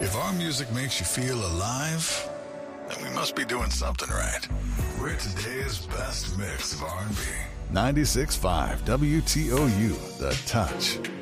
If our music makes you feel alive, then we must be doing something right. We're today's best mix of R&B. 96.5 WTOU, The Touch.